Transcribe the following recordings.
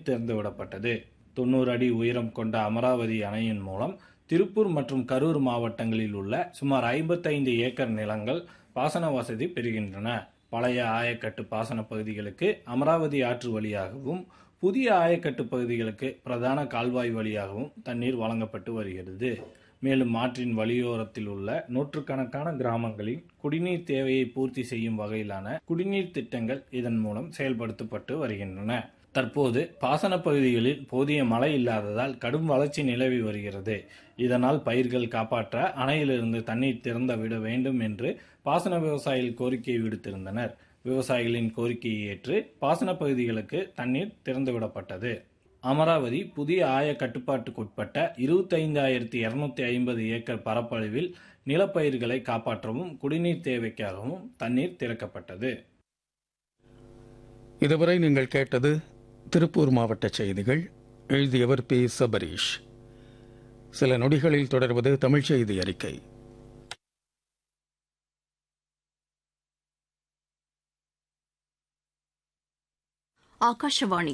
திறந்துவிடப்பட்டது. 90 அடி உயரம் கொண்ட அமராவதி அணையின் மூலம் திருப்பூர் மற்றும் கரூர் மாவட்டங்களில் உள்ள சுமார் 55 ஏக்கர் நிலங்கள் பாசன வசதி பெறுகின்றன. பழைய ஆயக்கட்டு பாசன பகுதிகளுக்கு அமராவதி ஆற்று வழியாகவும், புதிய ஆயக்கட்டு பகுதிகளுக்கு பிரதான கால்வாய் வழியாகவும் தண்ணீர் வழங்கப்பட்டு வருகிறது. மேலும் ஆற்றின் வழியோரத்தில் உள்ள நூற்றுக்கணக்கான கிராமங்களின் குடிநீர் தேவையை பூர்த்தி செய்யும் வகையிலான குடிநீர் திட்டங்கள் இதன் மூலம் செயல்படுத்தப்பட்டு வருகின்றன. தற்போது பாசன பகுதிகளில் போதிய மழை இல்லாததால் கடும் வறட்சி நிலவி வருகிறது. இதனால் பயிர்கள் காப்பாற்ற அணையிலிருந்து தண்ணீர் திறந்து விட வேண்டும் என்று பாசன விவசாயிகள் கோரிக்கை விடுத்திருந்தனர். விவசாயிகளின் கோரிக்கையை ஏற்று பாசன பகுதிகளுக்கு தண்ணீர் திறந்துவிடப்பட்டது. அமராவதி புதிய ஆய கட்டுப்பாட்டுக்குட்பட்ட 25,250 ஏக்கர் பரப்பளவில் நிலப்பயிர்களை காப்பாற்றவும் குடிநீர் தேவைக்காகவும் தண்ணீர் திறக்கப்பட்டது. இதுவரை நீங்கள் கேட்டது திருப்பூர் மாவட்ட செய்திகள். எழுதியவர் பி. சபரீஷ். சில நொடிகளில் தொடர்வது தமிழ் செய்தி அறிக்கை. ஆகாஷவாணி.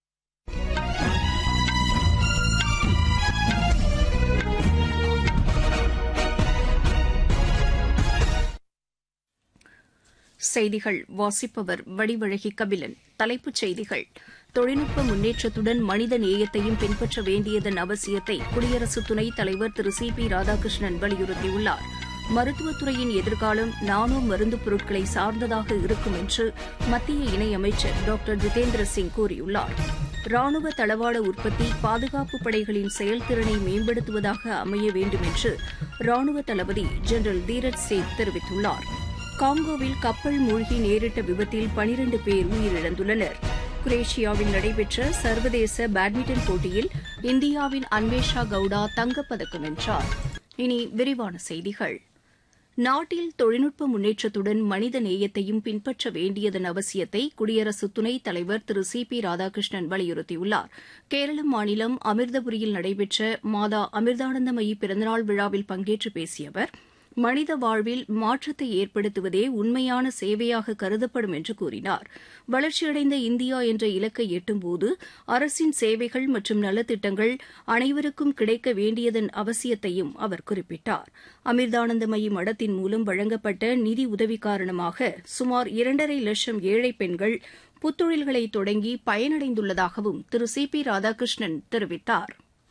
செய்திகள் வாசிப்பவர் வடிவழகி கபிலன். தலைப்புச் செய்திகள். தொழில்நுட்ப முன்னேற்றத்துடன் மனித நேயத்தையும் பின்பற்ற வேண்டியதன் அவசியத்தை குடியரசு துணைத் தலைவர் திரு சி பி ராதாகிருஷ்ணன் வலியுறுத்தியுள்ளார். மருத்துவத்துறையின் எதிர்காலம் நானோ மருந்து பொருட்களை சார்ந்ததாக இருக்கும் என்று மத்திய இணையமைச்சர் டாக்டர் ஜிதேந்திர சிங் கூறியுள்ளார். ராணுவ தளவாட உற்பத்தி பாதுகாப்பு படைகளின் செயல்திறனை மேம்படுத்துவதாக அமைய வேண்டும் என்று ராணுவ தளபதி ஜெனரல் தீரஜ் சேத் தெரிவித்துள்ளார். காங்கோவில் கப்பல் மூழ்கி நேரிட்ட விபத்தில் 12 பேர் உயிரிழந்துள்ளனர். குரேஷியாவில் நடைபெற்ற சர்வதேச பேட்மிண்டன் போட்டியில் இந்தியாவின் அன்வேஷா கவுடா தங்கப்பதக்கம் வென்றார். இனி விரிவான செய்திகள். நாட்டில் தொழில்நுட்ப முன்னேற்றத்துடன் மனித நேயத்தையும் பின்பற்ற வேண்டியதன் அவசியத்தை குடியரசு துணைத் தலைவர் திரு சி பி ராதாகிருஷ்ணன் வலியுறுத்தியுள்ளார். கேரள மாநிலம் அமிர்தபுரியில் நடைபெற்ற மாதா அமிர்தானந்தமயி பிறந்தநாள் விழாவில் பங்கேற்று பேசிய அவர், மனித வாழ்வில் மாற்றத்தை ஏற்படுத்துவதே உண்மையான சேவையாக கருதப்படும் என்று கூறினார். வளர்ச்சியடைந்த இந்தியா என்ற இலக்கை எட்டும்போது அரசின் சேவைகள் மற்றும் நலத்திட்டங்கள் அனைவருக்கும் கிடைக்க வேண்டியதன் அவசியத்தையும் அவர் குறிப்பிட்டார். அமிர்தானந்தமயி மடத்தின் மூலம் வழங்கப்பட்ட நிதி உதவி காரணமாக சுமார் 2.5 லட்சம் ஏழை பெண்கள் புத்தொழில்களை தொடங்கி பயனடைந்துள்ளதாகவும் திரு சி பி ராதாகிருஷ்ணன் தெரிவித்தார்.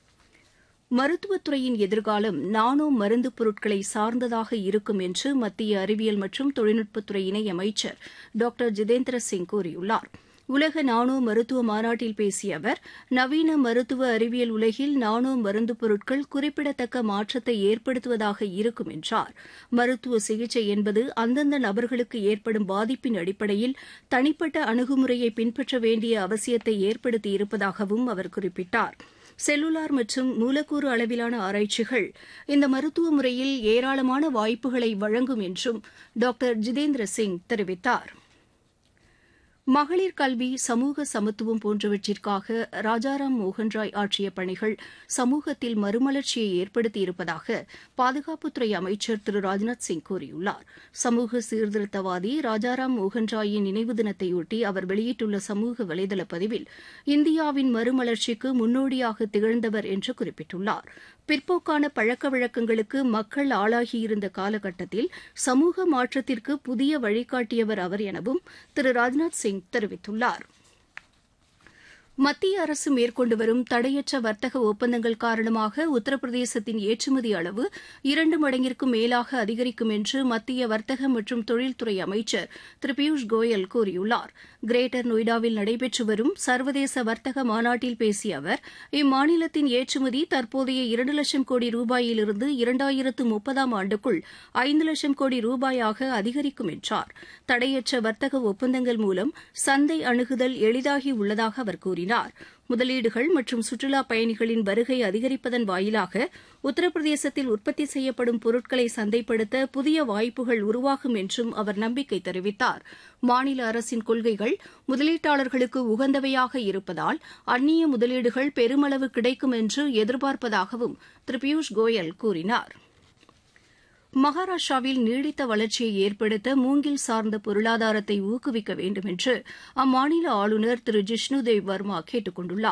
மருத்துவத்துறையின் எதிர்காலம் நானோ மருந்து பொருட்களை சார்ந்ததாக இருக்கும் என்று மத்திய அறிவியல் மற்றும் தொழில்நுட்பத்துறை இணையமைச்சர் டாக்டர் ஜிதேந்திர சிங் கூறியுள்ளார். உலக நானோ மருத்துவ மாநாட்டில் பேசிய அவர், நவீன மருத்துவ அறிவியல் உலகில் நானோ மருந்து பொருட்கள் குறிப்பிடத்தக்க மாற்றத்தை ஏற்படுத்துவதாக இருக்கும் என்றார். மருத்துவ சிகிச்சை என்பது அந்தந்த நபர்களுக்கு ஏற்படும் பாதிப்பின் அடிப்படையில் தனிப்பட்ட அணுகுமுறையை பின்பற்ற வேண்டிய அவசியத்தை ஏற்படுத்தியிருப்பதாகவும் அவர் குறிப்பிட்டார். செல்லுலார் மற்றும் மூலக்கூறு அளவிலான ஆராய்ச்சிகள் இந்த மருத்துவ முறையில் ஏராளமான வாய்ப்புகளை வழங்கும் என்றும் டாக்டர் ஜிதேந்திர சிங் தெரிவித்தார். மகளிர் கல்வி, சமூக சமத்துவம் போன்றவற்றிற்காக ராஜாராம் மோகன்ராய் ஆற்றிய பணிகள் சமூகத்தில் மறுமலர்ச்சியை ஏற்படுத்தியிருப்பதாக பாதுகாப்புத்துறை அமைச்சர் திரு ராஜ்நாத் சிங் கூறியுள்ளார். சமூக சீர்திருத்தவாதி ராஜாராம் மோகன்ராயின் நினைவு தினத்தையொட்டி அவர் வெளியிட்டுள்ள சமூக வலைதள பதிவில், இந்தியாவின் மறுமலர்ச்சிக்கு முன்னோடியாக திகழ்ந்தவர் என்று குறிப்பிட்டுள்ளார். பிற்போக்கான பழக்க வழக்கங்களுக்கு மக்கள் ஆளாகியிருந்த காலகட்டத்தில் சமூக மாற்றத்திற்கு புதிய வழிகாட்டியவர் அவர் எனவும் திரு ராஜ்நாத் சிங் தெரிவித்துள்ளார். மத்திய அரசு மேற்கொண்டு வரும் தடையற்ற வர்த்தக ஒப்பந்தங்கள் காரணமாக உத்தரப்பிரதேசத்தின் ஏற்றுமதி அளவு 2 மடங்கிற்கும் மேலாக அதிகரிக்கும் என்று மத்திய வர்த்தக மற்றும் தொழில்துறை அமைச்சர் திரு பியூஷ் கோயல் கூறியுள்ளார். கிரேட்டர் நொய்டாவில் நடைபெற்று வரும் சர்வதேச வர்த்தக மாநாட்டில் பேசிய அவர், இம்மாநிலத்தின் ஏற்றுமதி தற்போதைய 2 லட்சம் கோடி ரூபாயிலிருந்து 2030ஆம் ஆண்டுக்குள் 5 லட்சம் கோடி ரூபாயாக அதிகரிக்கும் என்றார். தடையற்ற வர்த்தக ஒப்பந்தங்கள் மூலம் சந்தை அணுகுதல் எளிதாகி உள்ளதாக அவர் கூறினார். முதலீடுகள் மற்றும் சுற்றுலா பயணிகளின் வருகை அதிகரிப்பதன் வாயிலாக உத்தரப்பிரதேசத்தில் உற்பத்தி செய்யப்படும் பொருட்களை சந்தைப்படுத்த புதிய வாய்ப்புகள் உருவாகும் என்றும் அவர் நம்பிக்கை தெரிவித்தார். மாநில அரசின் கொள்கைகள் முதலீட்டாளர்களுக்கு உகந்தவையாக இருப்பதால் அந்நிய முதலீடுகள் பெருமளவு கிடைக்கும் என்று எதிர்பார்ப்பதாகவும் திரு பியூஷ் கோயல் கூறினார். மகாராஷ்டிராவில் நீடித்த வளர்ச்சியை ஏற்படுத்த மூங்கில் சார்ந்த பொருளாதாரத்தை ஊக்குவிக்க வேண்டும் என்று அம்மாநில ஆளுநர் திரு ஜிஷ்ணுதேவ் வர்மா கேட்டுக் கொண்டுள்ளார்.